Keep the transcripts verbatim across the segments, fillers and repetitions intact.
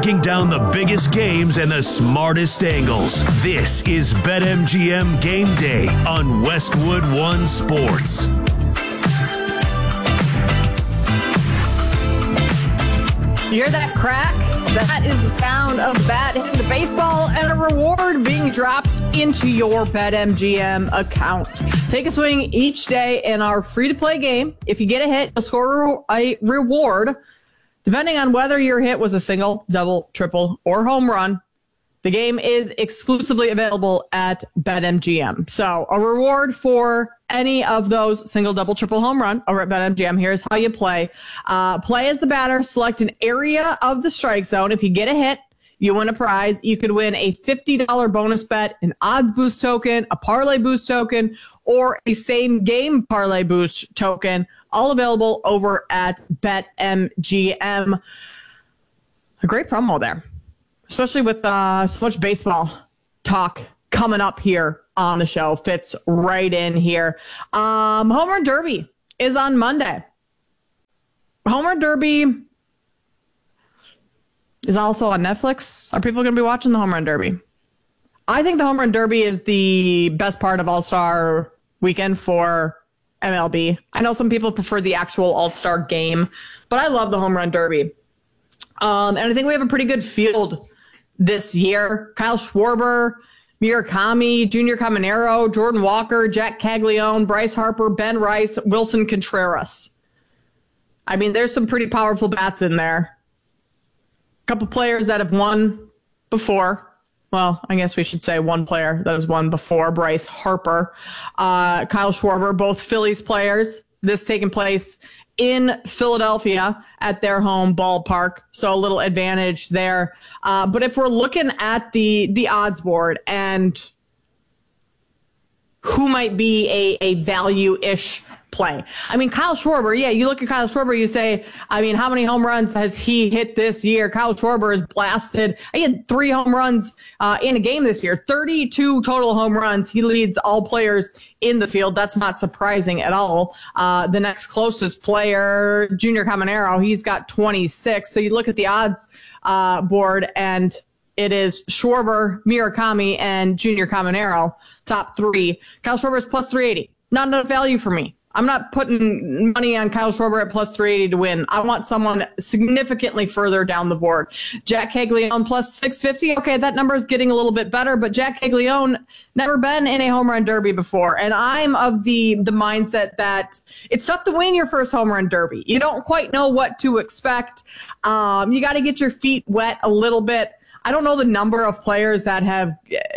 breaking down the biggest games and the smartest angles. This is BetMGM Game Day on Westwood One Sports. You hear that crack? That is the sound of bat hitting the baseball and a reward being dropped into your BetMGM account. Take a swing each day in our free-to-play game. If you get a hit, you'll score a reward. Depending on whether your hit was a single, double, triple, or home run, the game is exclusively available at BetMGM. So a reward for any of those single, double, triple, home run over at BetMGM. Here's how you play. Uh, play as the batter. Select an area of the strike zone. If you get a hit, you win a prize. You could win a fifty dollars bonus bet, an odds boost token, a parlay boost token, or a same game parlay boost token. All available over at BetMGM. A great promo there, especially with uh, so much baseball talk coming up here on the show. Fits right in here. Um, Home Run Derby is on Monday. Home Run Derby is also on Netflix. Are people going to be watching the Home Run Derby? I think the Home Run Derby is the best part of All-Star Weekend for M L B. I know some people prefer the actual All-Star game, but I love the Home Run Derby. Um, and I think we have a pretty good field this year. Kyle Schwarber, Murakami, Junior Caminero, Jordan Walker, Jack Caglione, Bryce Harper, Ben Rice, Wilson Contreras. I mean, there's some pretty powerful bats in there. A couple players that have won before. Well, I guess we should say one player that has won before, Bryce Harper. Uh, Kyle Schwarber, both Phillies players. This taking place in Philadelphia at their home ballpark, so a little advantage there. Uh, but if we're looking at the the odds board and who might be a, a value-ish play. I mean, Kyle Schwarber, yeah, you look at Kyle Schwarber, you say, I mean, how many home runs has he hit this year? Kyle Schwarber is blasted. He had three home runs uh, in a game this year, thirty-two total home runs. He leads all players in the field. That's not surprising at all. Uh, the next closest player, Junior Caminero, he's got twenty-six. So you look at the odds uh, board and it is Schwarber, Murakami, and Junior Caminero, top three. Kyle Schwarber is plus three eighty. Not enough value for me. I'm not putting money on Kyle Schwarber at plus three eighty to win. I want someone significantly further down the board. Jack Caglione plus six fifty. Okay, that number is getting a little bit better, but Jack Caglione never been in a home run derby before. And I'm of the, the mindset that it's tough to win your first home run derby. You don't quite know what to expect. Um, you got to get your feet wet a little bit. I don't know the number of players that have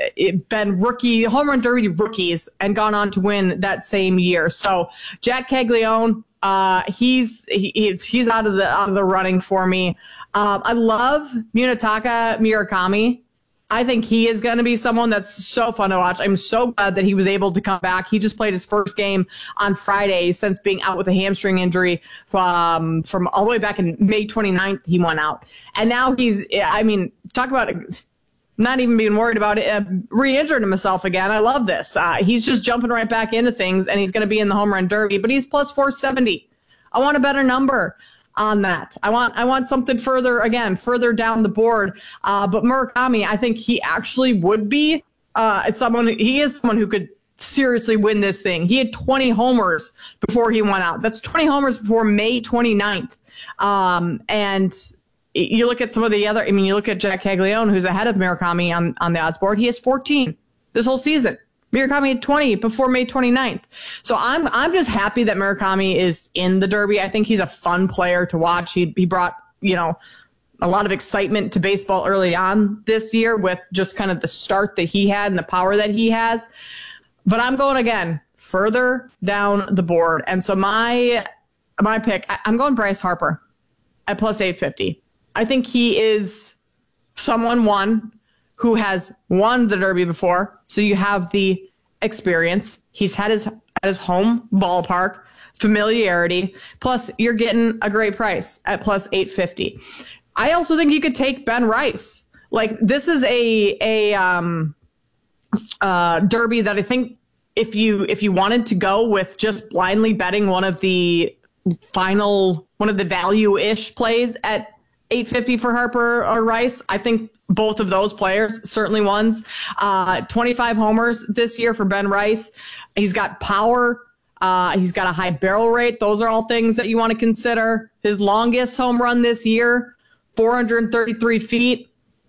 been rookie, home run derby rookies and gone on to win that same year. So Jack Caglione, uh, he's he, he's out of the out of the running for me. Um, I love Munetaka Murakami. I think he is going to be someone that's so fun to watch. I'm so glad that he was able to come back. He just played his first game on Friday since being out with a hamstring injury from, from all the way back in May twenty-ninth. He went out. And now he's, I mean, talk about not even being worried about it, uh, re-injuring himself again. I love this. Uh, he's just jumping right back into things, and he's going to be in the home run derby, but he's plus four seventy. I want a better number on that. I want I want something further, again, further down the board. Uh, but Murakami, I think he actually would be uh, someone, he is someone who could seriously win this thing. He had twenty homers before he went out. That's twenty homers before May twenty-ninth. Um, and you look at some of the other, I mean, you look at Jack Caglione, who's ahead of Murakami on, on the odds board. He has fourteen this whole season. Murakami had twenty before May twenty-ninth. So I'm I'm just happy that Murakami is in the Derby. I think he's a fun player to watch. He he brought, you know, a lot of excitement to baseball early on this year with just kind of the start that he had and the power that he has. But I'm going again further down the board. And so my my pick, I'm going Bryce Harper at plus eight fifty. I think he is someone, one, who has won the Derby before, so you have the experience. He's had his at his home ballpark, familiarity, plus you're getting a great price at plus eight fifty. I also think you could take Ben Rice. Like, this is a a um, uh, Derby that I think if you if you wanted to go with just blindly betting one of the final one of the value-ish plays at eight fifty for Harper or Rice. I think both of those players, certainly ones. Uh, twenty-five homers this year for Ben Rice. He's got power. Uh, he's got a high barrel rate. Those are all things that you want to consider. His longest home run this year, four hundred thirty-three feet.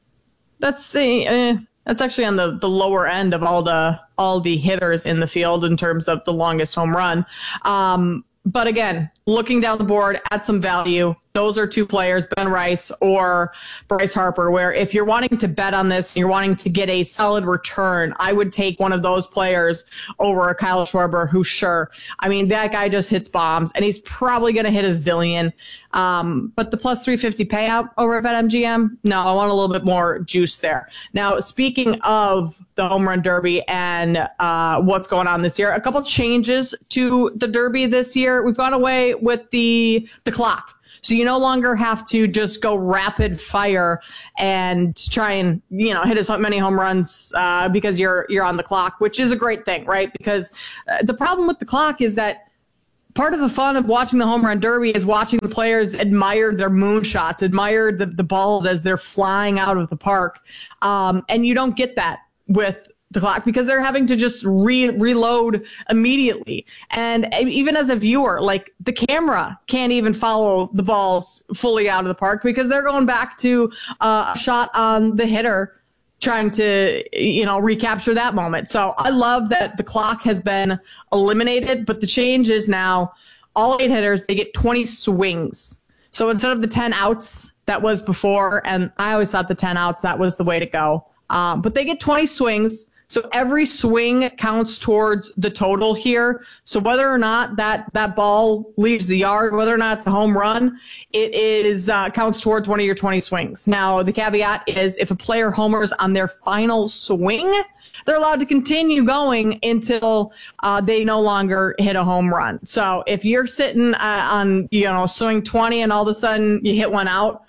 That's uh, that's actually on the, the lower end of all the all the hitters in the field in terms of the longest home run. Um, but again, looking down the board at some value, those are two players, Ben Rice or Bryce Harper, where if you're wanting to bet on this, you're wanting to get a solid return, I would take one of those players over a Kyle Schwarber, who sure, I mean, that guy just hits bombs and he's probably going to hit a zillion. Um, but the plus three fifty payout over at BetMGM, no, I want a little bit more juice there. Now, speaking of the Home Run Derby and uh, what's going on this year, a couple changes to the Derby this year. We've gone away with the the clock. So you no longer have to just go rapid fire and try and, you know, hit as many home runs uh, because you're you're on the clock, which is a great thing, right? Because uh, the problem with the clock is that part of the fun of watching the Home Run Derby is watching the players admire their moonshots, admire the, the balls as they're flying out of the park. Um, and you don't get that with the clock because they're having to just re- reload immediately. And even as a viewer, like the camera can't even follow the balls fully out of the park because they're going back to uh, a shot on the hitter trying to, you know, recapture that moment. So I love that the clock has been eliminated, but the change is now all eight hitters, they get twenty swings. So instead of the ten outs that was before, and I always thought the ten outs, that was the way to go. Um, but they get twenty swings. So every swing counts towards the total here. So whether or not that, that ball leaves the yard, whether or not it's a home run, it is uh, counts towards one of your twenty swings. Now, the caveat is if a player homers on their final swing, they're allowed to continue going until uh, they no longer hit a home run. So if you're sitting uh, on, you know, swing twenty and all of a sudden you hit one out,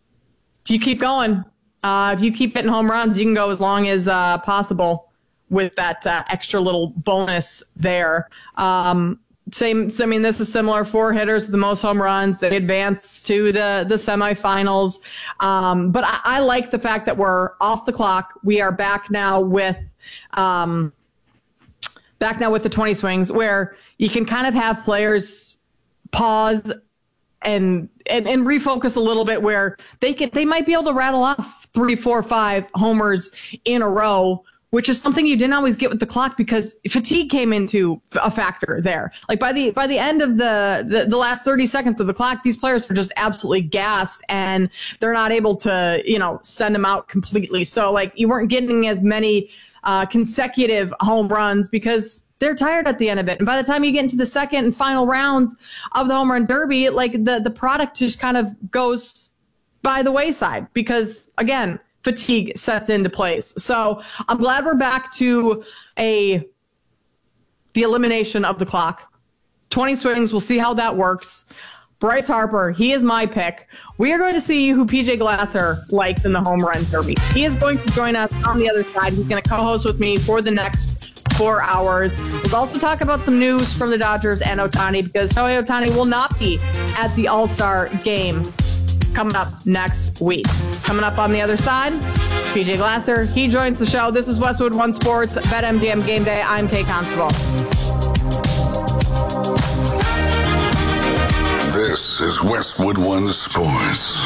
you keep going. Uh, if you keep hitting home runs, you can go as long as uh, possible with that uh, extra little bonus there. Um, same, I mean, this is similar. Four hitters with the most home runs. They advance to the, the semifinals. Um, but I, I like the fact that we're off the clock. We are back now with, um, back now with the twenty swings where you can kind of have players pause and, and, and refocus a little bit where they can, they might be able to rattle off three, four, five homers in a row, which is something you didn't always get with the clock because fatigue came into a factor there. Like by the by the end of the, the, the last thirty seconds of the clock, these players are just absolutely gassed and they're not able to, you know, send them out completely. So like you weren't getting as many uh, consecutive home runs because they're tired at the end of it. And by the time you get into the second and final rounds of the Home Run Derby, like the, the product just kind of goes by the wayside because, again, fatigue sets into place. So I'm glad we're back to a the elimination of the clock. twenty swings, we'll see how that works. Bryce Harper, he is my pick. We are going to see who P J Glasser likes in the Home Run Derby. He is going to join us on the other side. He's going to co-host with me for the next four hours. We'll also talk about some news from the Dodgers and Ohtani because Shohei Ohtani will not be at the All-Star game coming up next week. Coming up on the other side, P J Glasser, he joins the show. This is Westwood One Sports, BetMGM Game Day. I'm Kay Constable. This is Westwood One Sports.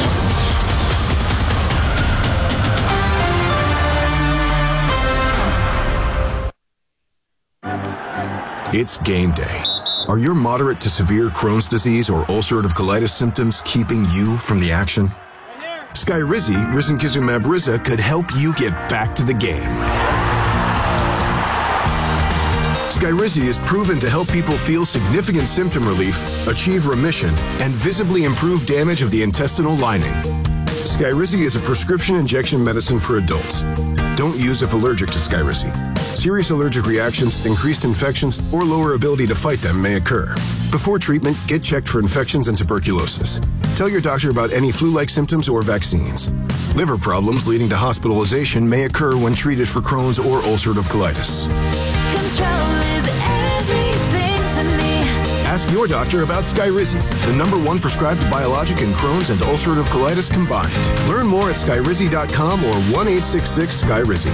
It's game day. Are your moderate to severe Crohn's disease or ulcerative colitis symptoms keeping you from the action? Skyrizi, risankizumab Riza, could help you get back to the game. Skyrizi is proven to help people feel significant symptom relief, achieve remission, and visibly improve damage of the intestinal lining. Skyrizi is a prescription injection medicine for adults. Don't use if allergic to Skyrizi. Serious allergic reactions, increased infections, or lower ability to fight them may occur. Before treatment, get checked for infections and tuberculosis. Tell your doctor about any flu-like symptoms or vaccines. Liver problems leading to hospitalization may occur when treated for Crohn's or ulcerative colitis. Control is everything to me. ask your doctor about Skyrizi, the number one prescribed biologic in Crohn's and ulcerative colitis combined. Learn more at skyrizi dot com or one eight six six Skyrizi.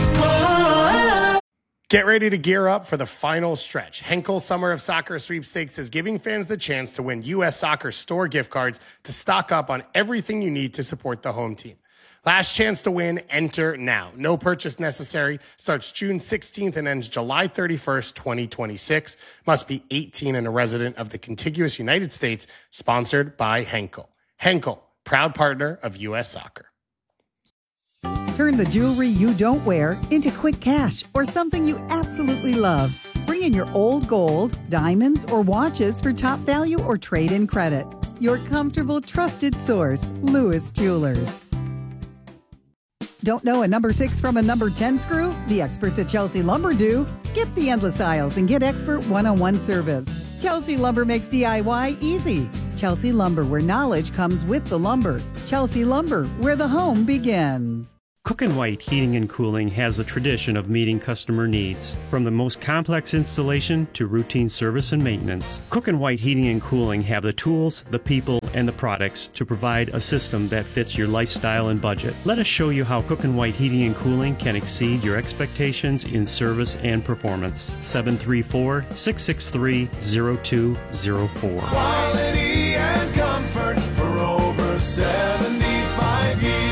Get ready to gear up for the final stretch. Henkel Summer of Soccer Sweepstakes is giving fans the chance to win U S Soccer store gift cards to stock up on everything you need to support the home team. Last chance to win, enter now. No purchase necessary. Starts June sixteenth and ends July thirty-first, twenty twenty-six. Must be eighteen and a resident of the contiguous United States. Sponsored by Henkel. Henkel, proud partner of U S Soccer. Turn the jewelry you don't wear into quick cash or something you absolutely love. Bring in your old gold, diamonds, or watches for top value or trade-in credit. Your comfortable, trusted source, Lewis Jewelers. Don't know a number six from a number ten screw? The experts at Chelsea Lumber do. Skip the endless aisles and get expert one-on-one service. Chelsea Lumber makes D I Y easy. Chelsea Lumber, where knowledge comes with the lumber. Chelsea Lumber, where the home begins. Cook and White Heating and Cooling has a tradition of meeting customer needs. From the most complex installation to routine service and maintenance, Cook and White Heating and Cooling have the tools, the people, and the products to provide a system that fits your lifestyle and budget. Let us show you how Cook and White Heating and Cooling can exceed your expectations in service and performance. seven three four, six six three, zero two zero four. Quality and comfort for over seventy-five years.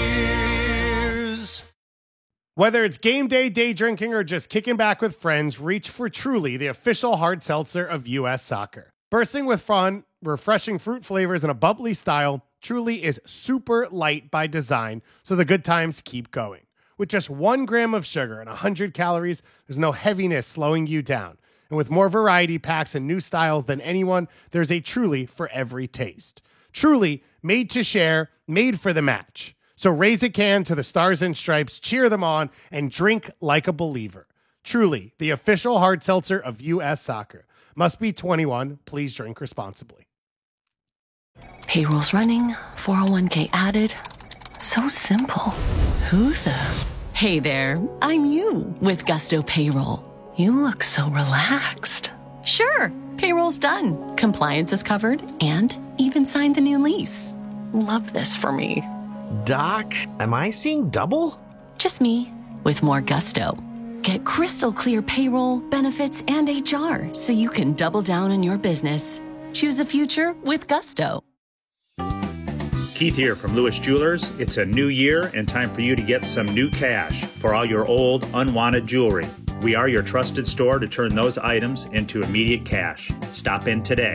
Whether it's game day, day drinking, or just kicking back with friends, reach for Truly, the official hard seltzer of U S Soccer. Bursting with fun, refreshing fruit flavors, and a bubbly style, Truly is super light by design, so the good times keep going. With just one gram of sugar and one hundred calories, there's no heaviness slowing you down. And with more variety packs and new styles than anyone, there's a Truly for every taste. Truly, made to share, made for the match. So raise a can to the Stars and Stripes, cheer them on, and drink like a believer. Truly, the official hard seltzer of U S Soccer. Must be twenty-one. Please drink responsibly. Payroll's running, four oh one k added. So simple. Who the? Hey there, I'm you with Gusto Payroll. You look so relaxed. Sure, payroll's done. Compliance is covered and even signed the new lease. Love this for me. Doc, am I seeing double? Just me, with more gusto. Get crystal clear payroll, benefits, and H R so you can double down on your business. Choose a future with gusto. Keith here from Lewis Jewelers. It's a new year and time for you to get some new cash for all your old, unwanted jewelry. We are your trusted store to turn those items into immediate cash. Stop in today.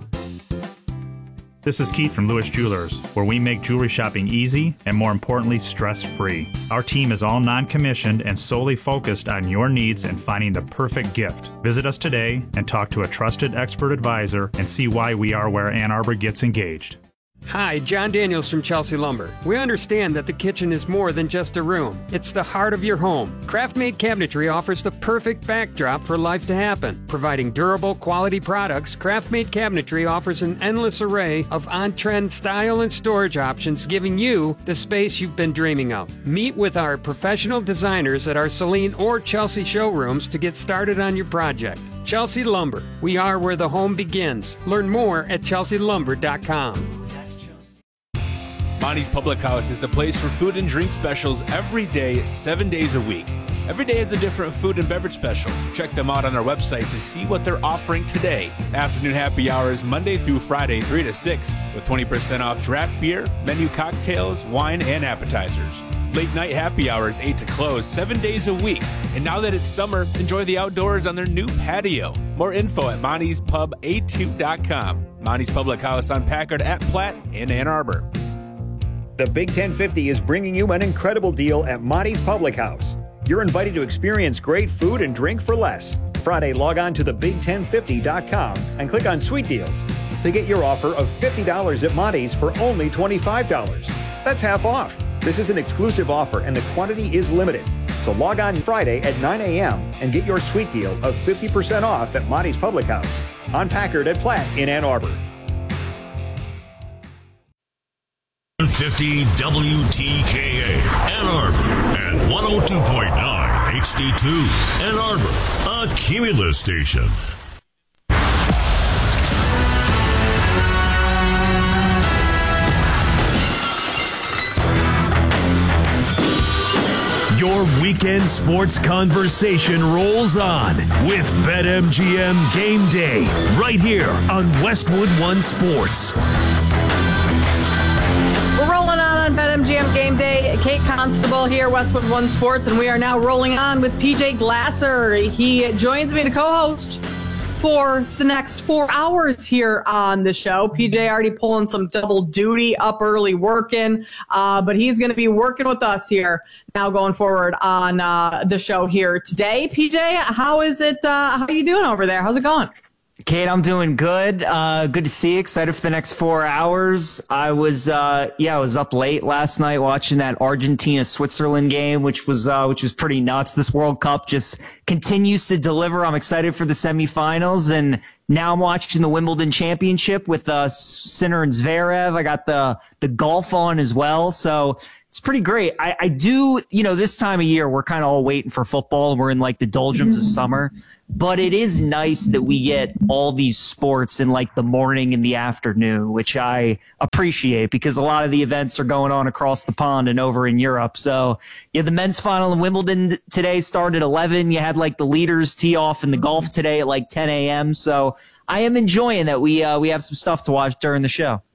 This is Keith from Lewis Jewelers, where we make jewelry shopping easy and, more importantly, stress-free. Our team is all non-commissioned and solely focused on your needs and finding the perfect gift. Visit us today and talk to a trusted expert advisor and see why we are where Ann Arbor gets engaged. Hi, John Daniels from Chelsea Lumber. We understand that the kitchen is more than just a room. It's the heart of your home. Craft-made cabinetry offers the perfect backdrop for life to happen. Providing durable, quality products, Craft-made cabinetry offers an endless array of on-trend style and storage options, giving you the space you've been dreaming of. Meet with our professional designers at our Celine or Chelsea showrooms to get started on your project. Chelsea Lumber. We are where the home begins. Learn more at chelsea lumber dot com. Monty's Public House is the place for food and drink specials every day, seven days a week. Every day is a different food and beverage special. Check them out on our website to see what they're offering today. Afternoon happy hours Monday through Friday, three to six, with twenty percent off draft beer, menu cocktails, wine, and appetizers. Late night happy hours, eight to close, seven days a week. And now that it's summer, enjoy the outdoors on their new patio. More info at monty's pub a two dot com. Monty's Public House on Packard at Platt in Ann Arbor. The Big ten fifty is bringing you an incredible deal at Monty's Public House. You're invited to experience great food and drink for less. Friday, log on to the big ten fifty dot com and click on Sweet Deals to get your offer of fifty dollars at Monty's for only twenty-five dollars. That's half off. This is an exclusive offer and the quantity is limited. So log on Friday at nine a.m. and get your sweet deal of fifty percent off at Monty's Public House on Packard at Platt in Ann Arbor. fifty W T K A Ann Arbor and one oh two point nine H D two Ann Arbor, a Cumulus station. Your weekend sports conversation rolls on with BetMGM Game Day right here on Westwood One Sports. We're rolling on on BetMGM Game Day. Kate Constable here, Westwood One Sports, and we are now rolling on with P J Glasser. He joins me to co-host for the next four hours here on the show. P J already pulling some double duty, up early working, uh, but he's going to be working with us here now going forward on uh, the show here today. P J, how is it? Uh, how are you doing over there? How's it going? Kate, I'm doing good. Uh, good to see you. Excited for the next four hours. I was, uh, yeah, I was up late last night watching that Argentina-Switzerland game, which was, uh, which was pretty nuts. This World Cup just continues to deliver. I'm excited for the semifinals, and now I'm watching the Wimbledon Championship with uh, Sinner and Zverev. I got the the golf on as well, so it's pretty great. I, I do, you know, this time of year we're kind of all waiting for football. We're in like the doldrums of summer. But it is nice that we get all these sports in like the morning and the afternoon, which I appreciate because a lot of the events are going on across the pond and over in Europe. So yeah, the men's final in Wimbledon today started at eleven. You had like the leaders tee off in the golf today at like ten a.m. So I am enjoying that we uh, we have some stuff to watch during the show.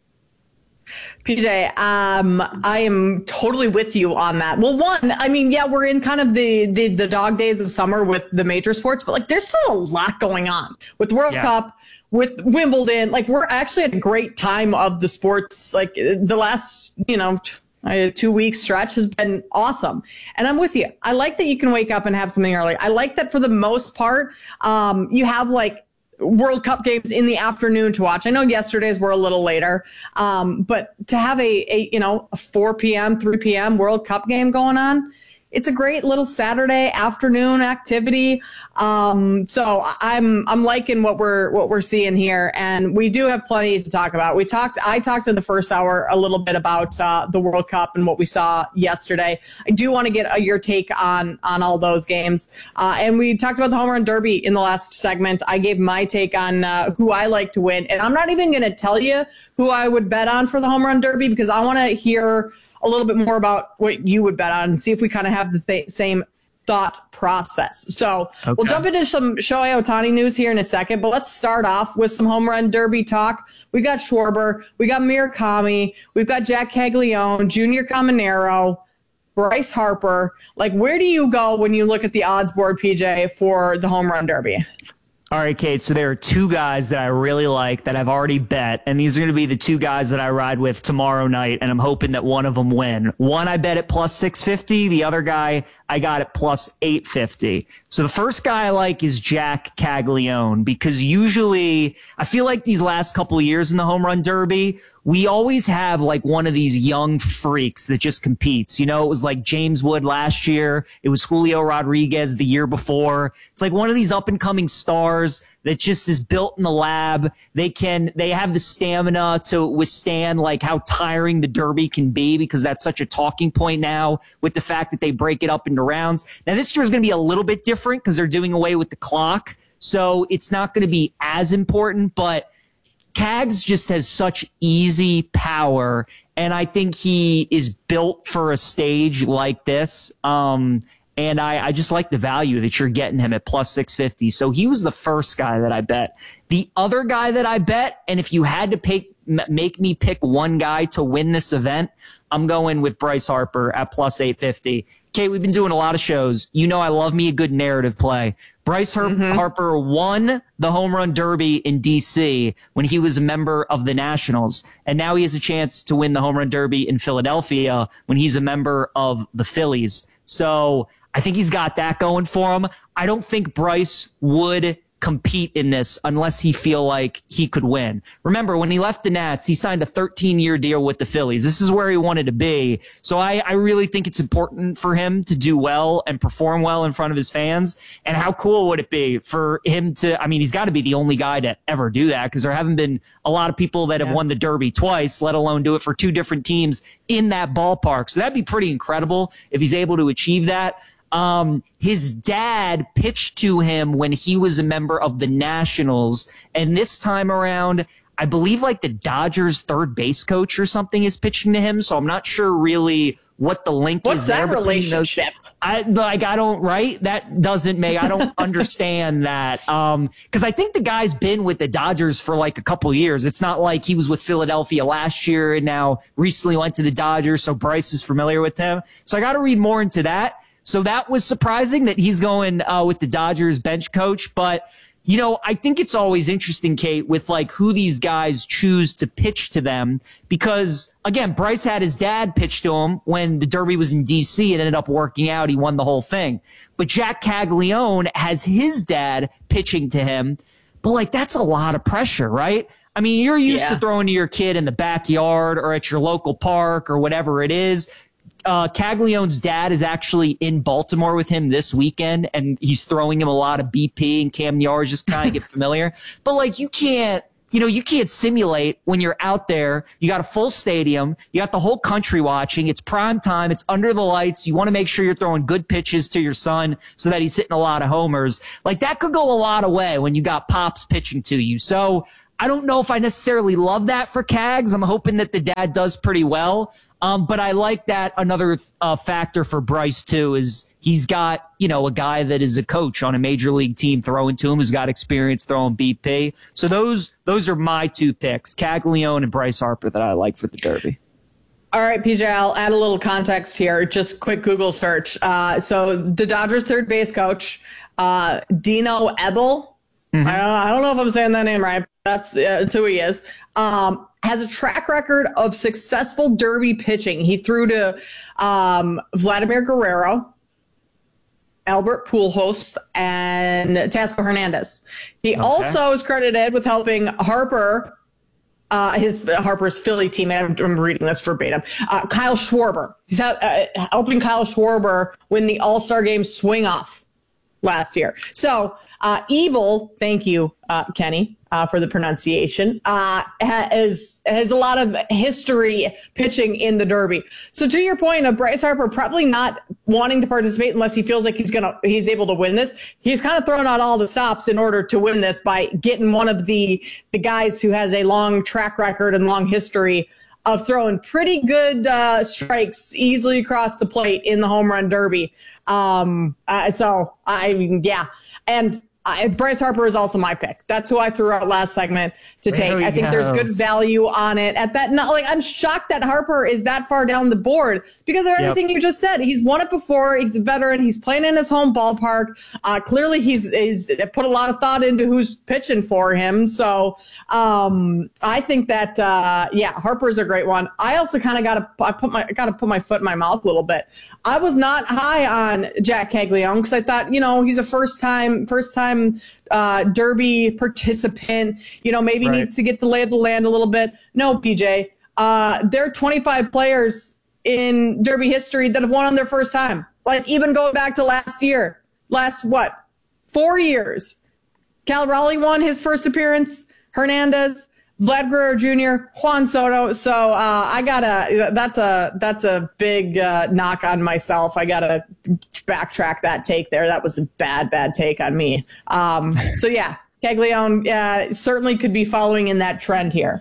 P J, um, I am totally with you on that. Well, one, I mean, yeah, we're in kind of the, the, the dog days of summer with the major sports, but like there's still a lot going on with the World yeah. Cup, with Wimbledon. Like we're actually at a great time of the sports. Like the last, you know, two week stretch has been awesome. And I'm with you. I like that you can wake up and have something early. I like that for the most part, um, you have like World Cup games in the afternoon to watch. I know yesterday's were a little later, um, but to have a, a you know a four p.m., three p.m. World Cup game going on, it's a great little Saturday afternoon activity. Um, so I'm I'm liking what we're what we're seeing here, and we do have plenty to talk about. We talked I talked in the first hour a little bit about uh, the World Cup and what we saw yesterday. I do want to get a, your take on on all those games, uh, and we talked about the Home Run Derby in the last segment. I gave my take on uh, who I like to win, and I'm not even going to tell you who I would bet on for the Home Run Derby because I want to hear a little bit more about what you would bet on and see if we kind of have the th- same thought process. So okay. We'll jump into some Shohei Ohtani news here in a second, but let's start off with some Home Run Derby talk. We got Schwarber, we got Murakami, we've got Jack Caglione, Junior Caminero, Bryce Harper. Like, where do you go when you look at the odds board, P J, for the Home Run Derby? All right, Kate, so there are two guys that I really like that I've already bet, and these are going to be the two guys that I ride with tomorrow night, and I'm hoping that one of them win. One I bet at plus six fifty, the other guy I got at plus eight fifty. So the first guy I like is Jack Caglione because usually I feel like these last couple of years in the Home Run Derby, we always have like one of these young freaks that just competes. You know, it was like James Wood last year. It was Julio Rodriguez the year before. It's like one of these up and coming stars that just is built in the lab. They can, they have the stamina to withstand like how tiring the Derby can be because that's such a talking point now with the fact that they break it up into rounds. Now this year is going to be a little bit different because they're doing away with the clock. So it's not going to be as important, but Cags just has such easy power, and I think he is built for a stage like this. Um, and I, I just like the value that you're getting him at plus six fifty. So he was the first guy that I bet. The other guy that I bet, and if you had to pick, make me pick one guy to win this event, I'm going with Bryce Harper at plus eight fifty. Kate, we've been doing a lot of shows. You know I love me a good narrative play. Bryce Har- mm-hmm. Harper won the Home Run Derby in D C when he was a member of the Nationals, and now he has a chance to win the Home Run Derby in Philadelphia when he's a member of the Phillies. So I think he's got that going for him. I don't think Bryce would compete in this unless he feel like he could win. Remember, when he left the Nats, he signed a thirteen-year deal with the Phillies. This is where he wanted to be. So I, I really think it's important for him to do well and perform well in front of his fans. And how cool would it be for him to, I mean, he's got to be the only guy to ever do that because there haven't been a lot of people that have yeah. won the Derby twice, let alone do it for two different teams in that ballpark. So that'd be pretty incredible if he's able to achieve that. Um, his dad pitched to him when he was a member of the Nationals, and this time around, I believe like the Dodgers third base coach or something is pitching to him. So I'm not sure really what the link What's is that there between relationship? those. I like I don't right. That doesn't make I don't understand that. Um, because I think the guy's been with the Dodgers for like a couple years. It's not like he was with Philadelphia last year and now recently went to the Dodgers. So Bryce is familiar with him. So I got to read more into that. So that was surprising that he's going uh, with the Dodgers bench coach. But, you know, I think it's always interesting, Kate, with like who these guys choose to pitch to them. Because, again, Bryce had his dad pitch to him when the Derby was in D C. It ended up working out. He won the whole thing. But Jack Caglione has his dad pitching to him. But, like, that's a lot of pressure, right? I mean, you're used Yeah. to throwing to your kid in the backyard or at your local park or whatever it is. Uh, Caglione's dad is actually in Baltimore with him this weekend, and he's throwing him a lot of B P and Cam Yards, just kind of get familiar. But like, you can't, you know, you can't simulate when you're out there. You got a full stadium. You got the whole country watching. It's prime time. It's under the lights. You want to make sure you're throwing good pitches to your son so that he's hitting a lot of homers. Like, that could go a lot of way when you got Pops pitching to you. So I don't know if I necessarily love that for Cags. I'm hoping that the dad does pretty well. Um, but I like that another uh, factor for Bryce, too, is he's got, you know, a guy that is a coach on a major league team throwing to him, who's got experience throwing B P. So those those are my two picks, Caglione and Bryce Harper, that I like for the Derby. All right, P J, I'll add a little context here. Just quick Google search. Uh, so the Dodgers third base coach, uh, Dino Ebel. Mm-hmm. I, don't, I don't know if I'm saying that name right. That's, uh, that's who he is. Um, has a track record of successful Derby pitching. He threw to um, Vladimir Guerrero, Albert Pujols, and Teoscar Hernandez. He okay. also is credited with helping Harper, uh, his Harper's Philly teammate. I'm, I'm reading this verbatim. Uh, Kyle Schwarber. He's out, uh, helping Kyle Schwarber win the All-Star Game swing-off last year. So uh, Evil, thank you, uh, Kenny. Uh, for the pronunciation, uh, has, has a lot of history pitching in the Derby. So to your point of Bryce Harper probably not wanting to participate unless he feels like he's gonna, he's able to win this. He's kind of thrown out all the stops in order to win this by getting one of the, the guys who has a long track record and long history of throwing pretty good, uh, strikes easily across the plate in the home run Derby. Um, uh, so I mean, yeah. And, Uh, Bryce Harper is also my pick. That's who I threw out last segment to take. I think go. there's good value on it at that. Not like I'm shocked that Harper is that far down the board because of everything yep. you just said. He's won it before. He's a veteran. He's playing in his home ballpark. Uh, clearly, he's he's put a lot of thought into who's pitching for him. So um, I think that uh, yeah, Harper's a great one. I also kind of got to I put my got to put my foot in my mouth a little bit. I was not high on Jack Caglione because I thought, you know, he's a first time, first time uh, Derby participant, you know, maybe right. needs to get the lay of the land a little bit. No, P J, uh, there are twenty-five players in Derby history that have won on their first time. Like even going back to last year, last what, four years. Cal Raleigh won his first appearance, Hernandez, Vlad Guerrero Junior, Juan Soto. So uh, I gotta. That's a that's a big uh, knock on myself. I gotta backtrack that take there. That was a bad bad take on me. Um, so yeah, Caglione uh, certainly could be following in that trend here.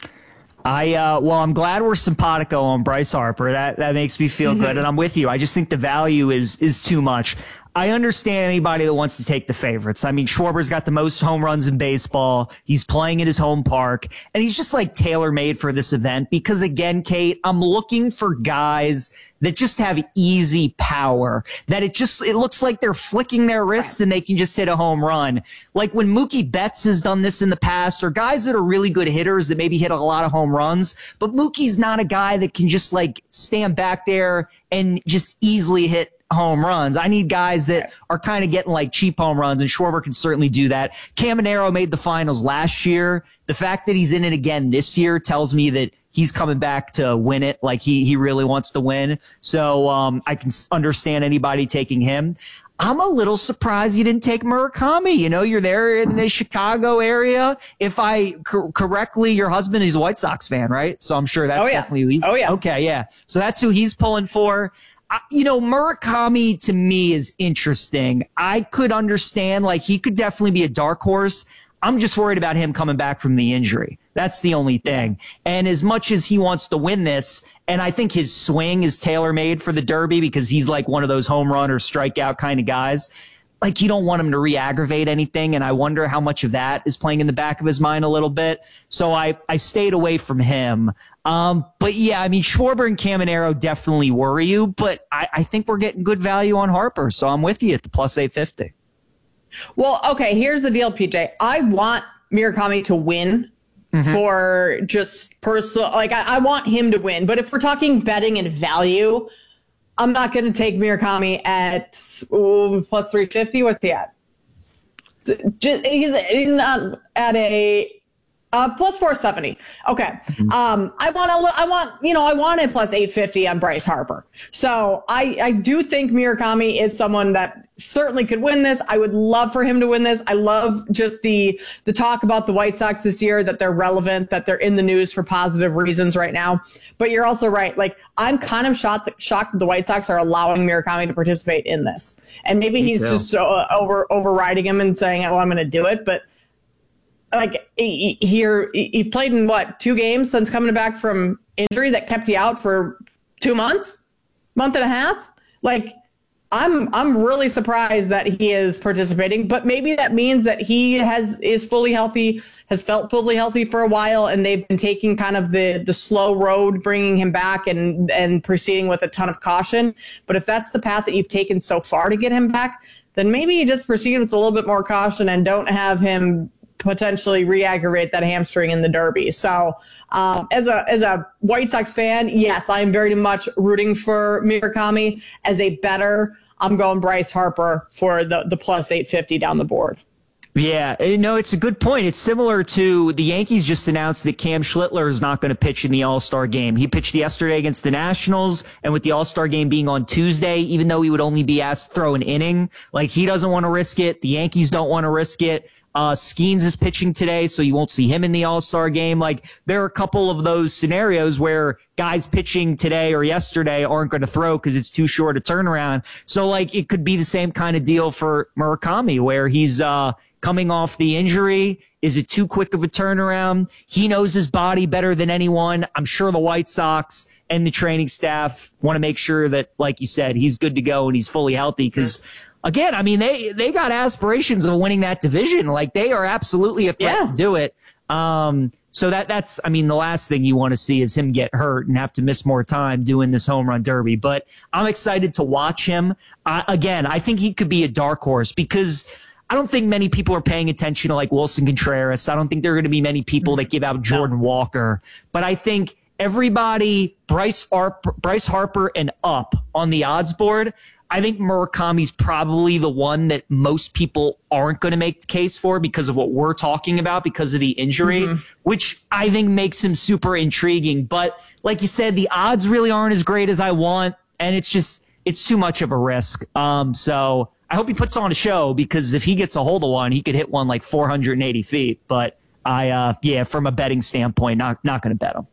I uh, well, I'm glad we're simpatico on Bryce Harper. That that makes me feel mm-hmm. good, and I'm with you. I just think the value is is too much. I understand anybody that wants to take the favorites. I mean, Schwarber's got the most home runs in baseball. He's playing at his home park, and he's just like tailor-made for this event because, again, Kate, I'm looking for guys that just have easy power, that it just it looks like they're flicking their wrists and they can just hit a home run. Like when Mookie Betts has done this in the past, or guys that are really good hitters that maybe hit a lot of home runs, but Mookie's not a guy that can just like stand back there and just easily hit home runs. I need guys that are kind of getting like cheap home runs, and Schwarber can certainly do that. Caminero made the finals last year. The fact that he's in it again this year tells me that he's coming back to win it. Like he, he really wants to win. So, um, I can understand anybody taking him. I'm a little surprised you didn't take Murakami. You know, you're there in the Chicago area. If I co- correctly, your husband is a White Sox fan, right? So I'm sure that's oh, yeah. definitely who he's. Oh, yeah. Okay, yeah. So that's who he's pulling for. You know, Murakami to me is interesting. I could understand, like, he could definitely be a dark horse. I'm just worried about him coming back from the injury. That's the only thing. And as much as he wants to win this, and I think his swing is tailor-made for the Derby because he's like one of those home run or strikeout kind of guys, like you don't want him to re-aggravate anything, and I wonder how much of that is playing in the back of his mind a little bit. So I, I stayed away from him. Um, but yeah, I mean, Schwarber and Caminero definitely worry you, but I, I think we're getting good value on Harper, so I'm with you at the plus eight fifty. Well, okay, here's the deal, P J. I want Murakami to win. Mm-hmm. For just personal, like I, I want him to win. But if we're talking betting and value, I'm not going to take Murakami at ooh, plus three fifty. What's he at? Just, he's, he's not at a uh, plus four seventy. Okay. Mm-hmm. Um, I want to, I want, you know, I want a plus eight fifty on Bryce Harper. So I, I do think Murakami is someone that certainly could win this. I would love for him to win this. I love just the the talk about the White Sox this year, that they're relevant, that they're in the news for positive reasons right now. But you're also right. Like, I'm kind of shocked that, shocked that the White Sox are allowing Murakami to participate in this. And maybe Me he's too. just so uh, over overriding him and saying, well, I'm going to do it. But like he, he, he played in what, two games since coming back from injury that kept you out for two months, month and a half. Like, I'm I'm really surprised that he is participating, but maybe that means that he has is fully healthy, has felt fully healthy for a while, and they've been taking kind of the the slow road, bringing him back and and proceeding with a ton of caution. But if that's the path that you've taken so far to get him back, then maybe you just proceed with a little bit more caution and don't have him potentially re-aggravate that hamstring in the Derby. So um, as a as a White Sox fan, yes, I am very much rooting for Murakami. As a bettor, I'm going Bryce Harper for the, the plus eight fifty down the board. Yeah, no, it's a good point. It's similar to the Yankees just announced that Cam Schlittler is not going to pitch in the All-Star game. He pitched yesterday against the Nationals, and with the All-Star game being on Tuesday, even though he would only be asked to throw an inning, like he doesn't want to risk it. The Yankees don't want to risk it. Uh, Skeens is pitching today, so you won't see him in the All-Star game. Like, there are a couple of those scenarios where guys pitching today or yesterday aren't going to throw because it's too short a turnaround. So, like, it could be the same kind of deal for Murakami, where he's uh coming off the injury. Is it too quick of a turnaround? He knows his body better than anyone. I'm sure the White Sox and the training staff want to make sure that, like you said, he's good to go and he's fully healthy because, again, I mean, they, they got aspirations of winning that division. Like, they are absolutely a threat yeah. to do it. Um, so that that's, I mean, the last thing you want to see is him get hurt and have to miss more time doing this home run derby. But I'm excited to watch him. Uh, again, I think he could be a dark horse because I don't think many people are paying attention to like Wilson Contreras. I don't think there are going to be many people that give out Jordan no. Walker. But I think everybody, Bryce Harper, Bryce Harper and up on the odds board, I think Murakami's probably the one that most people aren't going to make the case for because of what we're talking about, because of the injury, mm-hmm. which I think makes him super intriguing. But like you said, the odds really aren't as great as I want, and it's just it's too much of a risk. Um, so I hope he puts on a show because if he gets a hold of one, he could hit one like four hundred eighty feet. But I, uh, yeah, from a betting standpoint, not not going to bet him.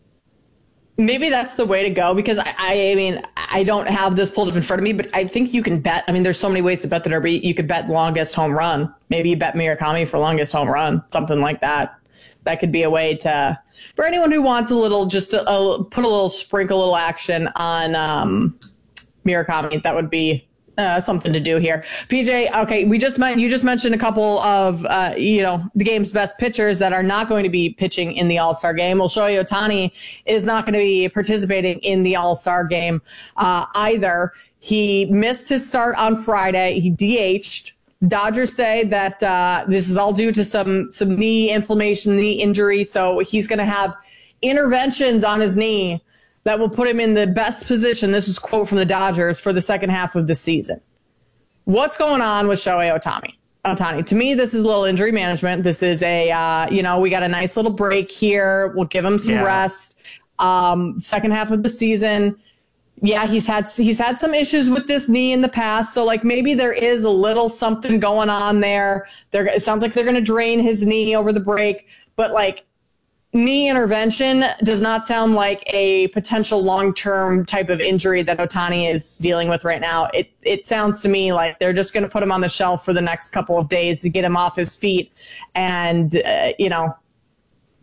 Maybe that's the way to go because I, I mean, I don't have this pulled up in front of me, but I think you can bet. I mean, there's so many ways to bet the Derby. You could bet longest home run. Maybe you bet Murakami for longest home run, something like that. That could be a way to, for anyone who wants a little, just a, a, put a little sprinkle, a little action on um, Murakami. That would be Uh, something to do here. P J, okay, we just met, you just mentioned a couple of, uh, you know, the game's best pitchers that are not going to be pitching in the All-Star game. Well, Shohei Ohtani is not going to be participating in the All-Star game uh, either. He missed his start on Friday. He D H'd. Dodgers say that uh, this is all due to some, some knee inflammation, knee injury. So he's going to have interventions on his knee that will put him in the best position. This is a quote from the Dodgers for the second half of the season. What's going on with Shohei Ohtani? Ohtani? To me, this is a little injury management. This is a, uh, you know, we got a nice little break here. We'll give him some yeah. rest. Um, second half of the season. Yeah, he's had, he's had some issues with this knee in the past. So like maybe there is a little something going on there. They're, it sounds like they're going to drain his knee over the break, but like, knee intervention does not sound like a potential long-term type of injury that Ohtani is dealing with right now. It it sounds to me like they're just going to put him on the shelf for the next couple of days to get him off his feet and, uh, you know,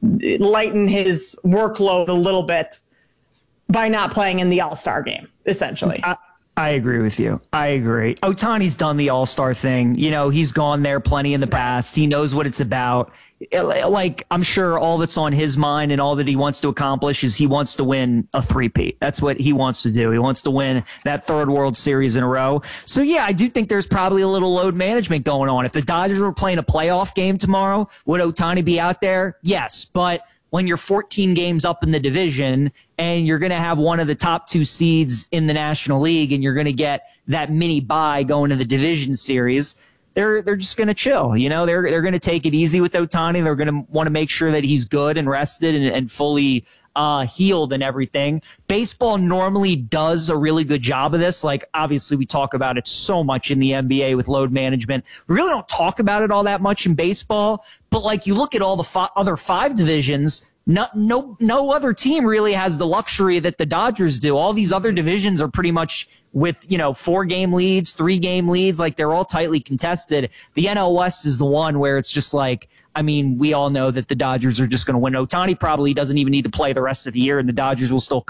lighten his workload a little bit by not playing in the All-Star game, essentially. I, I agree with you. I agree. Ohtani's done the All-Star thing. You know, he's gone there plenty in the past. He knows what it's about. Like, I'm sure all that's on his mind and all that he wants to accomplish is he wants to win a three-peat. That's what he wants to do. He wants to win that third World Series in a row. So, yeah, I do think there's probably a little load management going on. If the Dodgers were playing a playoff game tomorrow, would Ohtani be out there? Yes, but when you're fourteen games up in the division and you're going to have one of the top two seeds in the National League and you're going to get that mini bye going to the division series, they're they're just going to chill. You know, they're they're going to take it easy with Ohtani. They're going to want to make sure that he's good and rested and, and fully uh, healed and everything. Baseball normally does a really good job of this. Like, obviously, we talk about it so much in the N B A with load management. We really don't talk about it all that much in baseball. But, like, you look at all the fi- other five divisions, no, no, no other team really has the luxury that the Dodgers do. All these other divisions are pretty much with, you know, four game leads, three game leads, like they're all tightly contested. The N L West is the one where it's just like, I mean, we all know that the Dodgers are just going to win. Ohtani probably doesn't even need to play the rest of the year and the Dodgers will still